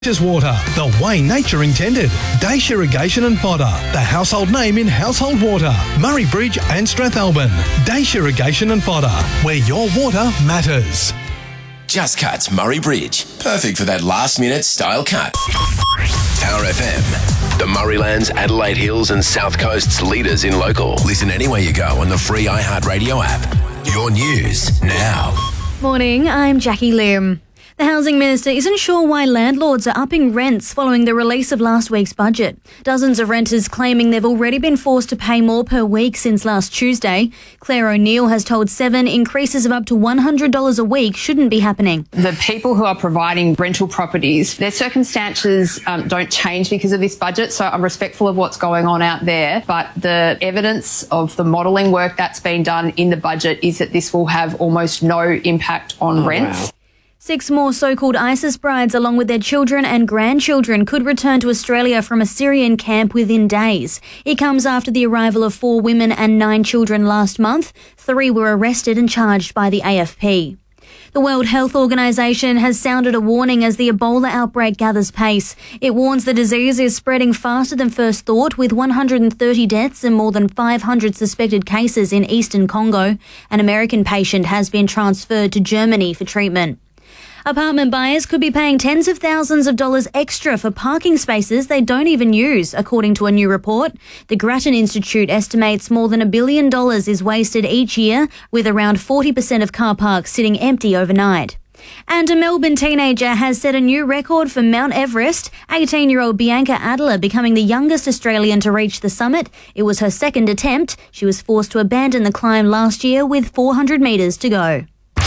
Water, the way nature intended. Dash Irrigation and Fodder, the household name in household water. Murray Bridge and Strathalbyn. Dash Irrigation and Fodder, where your water matters. Just Cuts Murray Bridge. Perfect for that last-minute style cut. Power FM. The Murraylands, Adelaide Hills and South Coast's leaders in local. Listen anywhere you go on the free iHeartRadio app. Your news now. Morning, I'm Jackie Lim. The Housing Minister isn't sure why landlords are upping rents following the release of last week's budget. Dozens of renters claiming they've already been forced to pay more per week since last Tuesday. Claire O'Neill has told Seven increases of up to $100 a week shouldn't be happening. The people who are providing rental properties, their circumstances don't change because of this budget, so I'm respectful of what's going on out there, but the evidence of the modelling work that's been done in the budget is that this will have almost no impact on rents. Wow. 6 more so-called ISIS brides, along with their children and grandchildren, could return to Australia from a Syrian camp within days. It comes after the arrival of 4 women and 9 children last month. 3 were arrested and charged by the AFP. The World Health Organization has sounded a warning as the Ebola outbreak gathers pace. It warns the disease is spreading faster than first thought, with 130 deaths and more than 500 suspected cases in eastern Congo. An American patient has been transferred to Germany for treatment. Apartment buyers could be paying tens of thousands of dollars extra for parking spaces they don't even use, according to a new report. The Grattan Institute estimates more than $1 billion is wasted each year, with around 40% of car parks sitting empty overnight. And a Melbourne teenager has set a new record for Mount Everest, 18-year-old Bianca Adler becoming the youngest Australian to reach the summit. It was her second attempt. She was forced to abandon the climb last year with 400 metres to go.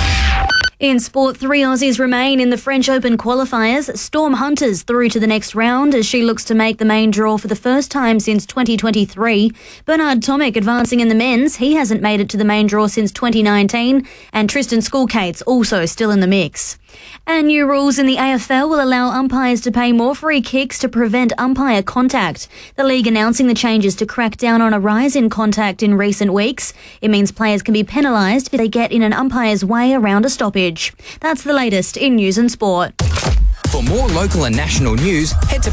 In sport, 3 Aussies remain in the French Open qualifiers. Storm Hunter's through to the next round as she looks to make the main draw for the first time since 2023. Bernard Tomic advancing in the men's. He hasn't made it to the main draw since 2019. And Tristan Skulkate's also still in the mix. And new rules in the AFL will allow umpires to pay more free kicks to prevent umpire contact. The league announcing the changes to crack down on a rise in contact in recent weeks. It means players can be penalised if they get in an umpire's way around a stoppage. That's the latest in news and sport. For more local and national news, head to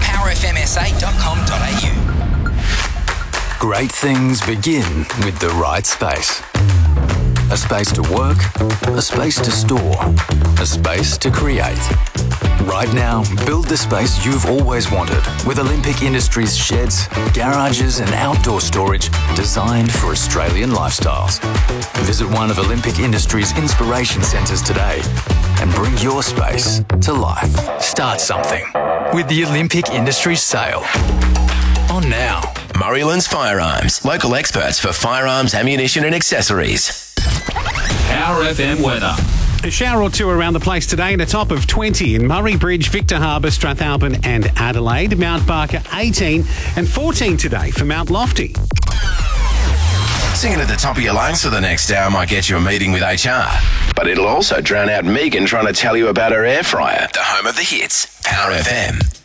powerfmsa.com.au. Great things begin with the right space. A space to work, a space to store, a space to create. Right now, build the space you've always wanted with Olympic Industries sheds, garages and outdoor storage designed for Australian lifestyles. Visit one of Olympic Industries' inspiration centres today and bring your space to life. Start something with the Olympic Industries sale. On now. Murraylands Firearms, local experts for firearms, ammunition and accessories. Power FM weather. A shower or two around the place today and a top of 20 in Murray Bridge, Victor Harbour, Strathalbyn and Adelaide. Mount Barker 18 and 14 today for Mount Lofty. Singing at the top of your lungs for the next hour might get you a meeting with HR. But it'll also drown out Megan trying to tell you about her air fryer, the home of the hits. Power FM.